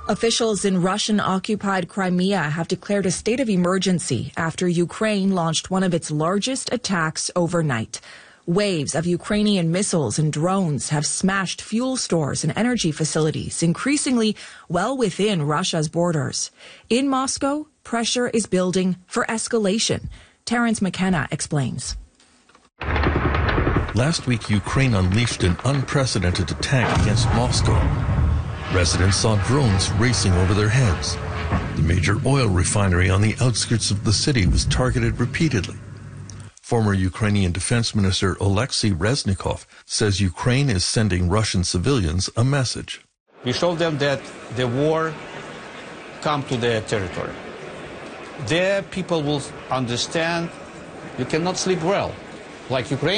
Officials in Russian-occupied Crimea have declared a state of emergency after Ukraine launched one of its largest attacks overnight. Waves of Ukrainian missiles and drones have smashed fuel stores and energy facilities, increasingly well within Russia's borders. In Moscow, pressure is building for escalation. Terence McKenna explains. Last week, Ukraine unleashed an unprecedented attack against Moscow. Residents saw drones racing over their heads. The major oil refinery on the outskirts of the city was targeted repeatedly. Former Ukrainian Defense Minister Oleksiy Reznikov says Ukraine is sending Russian civilians a message. We show them that the war come to their territory. Their people will understand you cannot sleep well. Like Ukraine.